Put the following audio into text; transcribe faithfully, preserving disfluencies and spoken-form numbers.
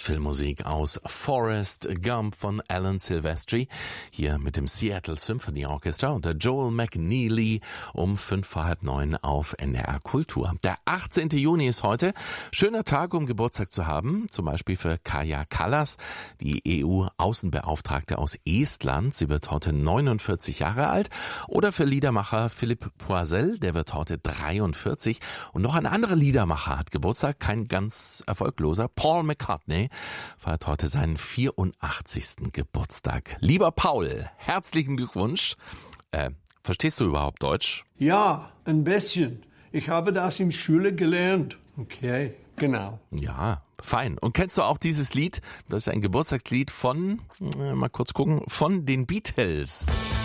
Filmmusik aus Forrest Gump von Alan Silvestri, hier mit dem Seattle Symphony Orchestra und der Joel McNeely um fünf vor halb neun auf N D R Kultur. Der achtzehnten Juni ist heute. Schöner Tag, um Geburtstag zu haben, zum Beispiel für Kaja Kallas, die E U-Außenbeauftragte aus Estland. Sie wird heute neunundvierzig Jahre alt. Oder für Liedermacher Philippe Poisel, der wird heute dreiundvierzig. Und noch ein anderer Liedermacher hat Geburtstag, kein ganz erfolgloser, Paul McCartney, feiert heute seinen vierundachtzigsten Geburtstag. Lieber Paul, herzlichen Glückwunsch. Äh, verstehst du überhaupt Deutsch? Ja, ein bisschen. Ich habe das in Schule gelernt. Okay, genau. Ja, fein. Und kennst du auch dieses Lied? Das ist ein Geburtstagslied von, äh, mal kurz gucken, von den Beatles.